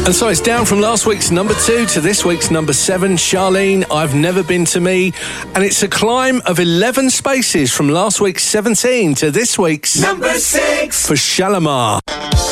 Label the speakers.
Speaker 1: And so it's down from last week's number 2 to this week's number 7, Charlene, I've Never Been to Me. And it's a climb of 11 spaces from last week's 17 to this week's
Speaker 2: number 6
Speaker 1: for Shalimar.